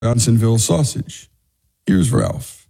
Johnsonville sausage. Here's Ralph.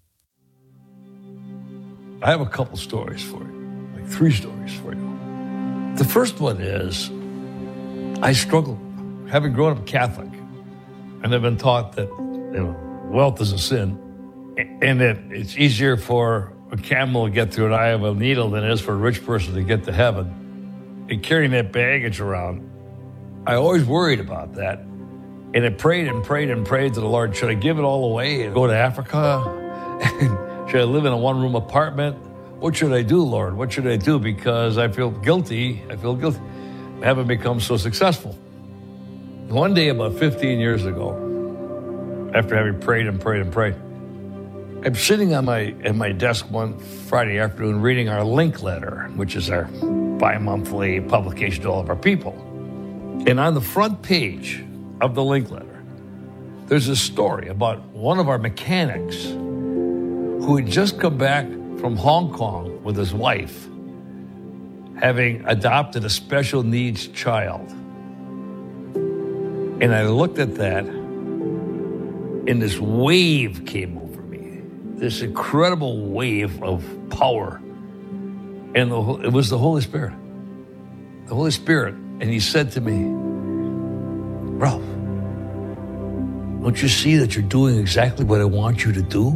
I have a couple stories for you, like 3 stories for you. The first one is I struggled, having grown up Catholic, and I've been taught that wealth is a sin, and that it's easier for a camel to get through an eye of a needle than it is for a rich person to get to heaven. And carrying that baggage around, I always worried about that. And I prayed and prayed and prayed to the Lord, should I give it all away and go to Africa? Should I live in a one-room apartment? What should I do, Lord? What should I do? Because I feel guilty. I haven't become so successful. One day, about 15 years ago, after having prayed and prayed and prayed, I'm sitting at my desk one Friday afternoon reading our Link letter, which is our bi-monthly publication to all of our people. And on the front page of the Link letter, there's a story about one of our mechanics who had just come back from Hong Kong with his wife, having adopted a special needs child. And I looked at that, and this wave came over me, this incredible wave of power. And it was the Holy Spirit. The Holy Spirit. And he said to me, Ralph, don't you see that you're doing exactly what I want you to do?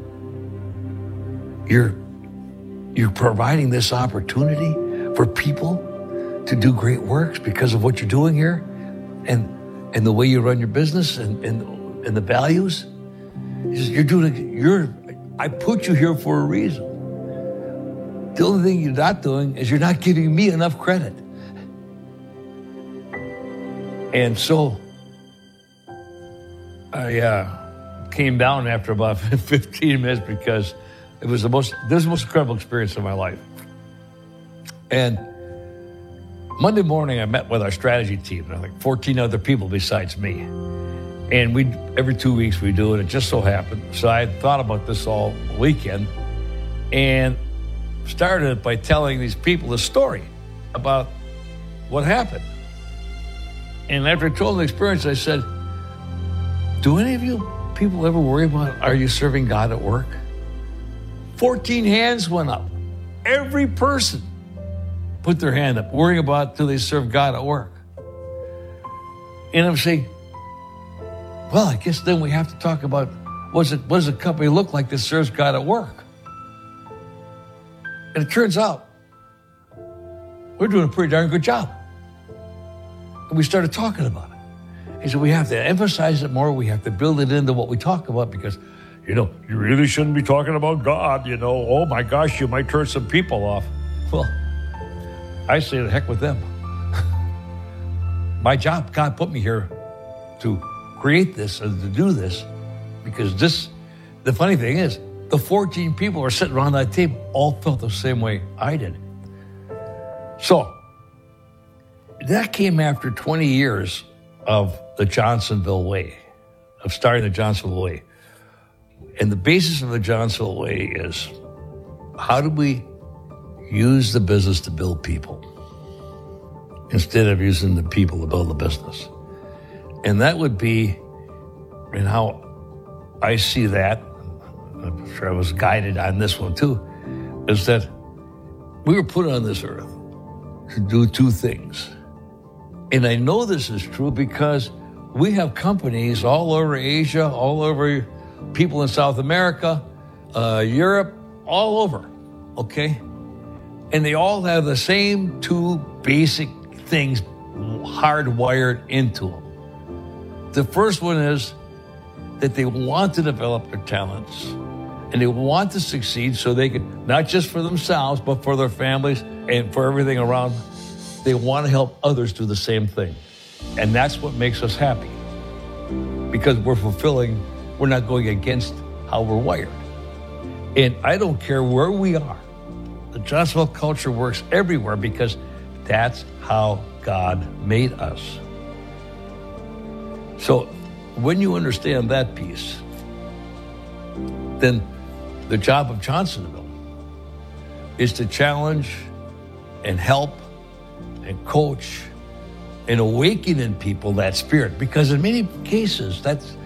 You're providing this opportunity for people to do great works because of what you're doing here and the way you run your business and the values. He says, I put you here for a reason. The only thing you're not doing is you're not giving me enough credit. And so I came down after about 15 minutes because this was the most incredible experience of my life. And Monday morning, I met with our strategy team, like 14 other people besides me. And every 2 weeks we do it. It just so happened. So I thought about this all weekend and started by telling these people a story about what happened. And after I told the experience, I said, do any of you people ever worry about, are you serving God at work? 14 hands went up. Every person put their hand up, worrying about, do they serve God at work? And I'm saying, well, I guess then we have to talk about, what does a company look like that serves God at work? And it turns out, we're doing a pretty darn good job. And we started talking about it. He said, we have to emphasize it more. We have to build it into what we talk about because, you really shouldn't be talking about God, Oh my gosh, you might turn some people off. Well, I say the heck with them. My job, God put me here to create this and to do this because the funny thing is, the 14 people who are sitting around that table all felt the same way I did. So, that came after 20 years of the Johnsonville Way, of starting the Johnsonville Way. And the basis of the Johnsonville Way is, how do we use the business to build people instead of using the people to build the business? And that would be, and how I see that, I'm sure I was guided on this one too, is that we were put on this earth to do 2 things. And I know this is true because we have companies all over Asia, all over people in South America, Europe, all over, okay? And they all have the same 2 basic things hardwired into them. The first one is that they want to develop their talents and they want to succeed so they can, not just for themselves, but for their families and for everything around them. They want to help others do the same thing. And that's what makes us happy because we're not going against how we're wired. And I don't care where we are. The Johnsonville culture works everywhere because that's how God made us. So when you understand that piece, then the job of Johnsonville is to challenge and help and coach and awaken in people that spirit. Because in many cases, that's